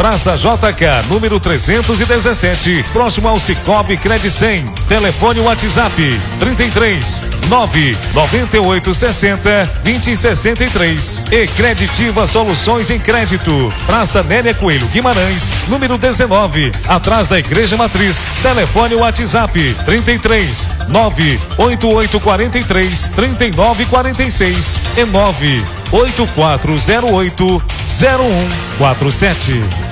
Praça JK, número 317, próximo ao Cicobi Credicem. Telefone WhatsApp 33 998 60 2063. E Creditiva Soluções em Crédito. Praça Nélia Coelho Guimarães, número 19, atrás da Igreja Matriz. Telefone WhatsApp 33 98843 3946 e 98408 0147.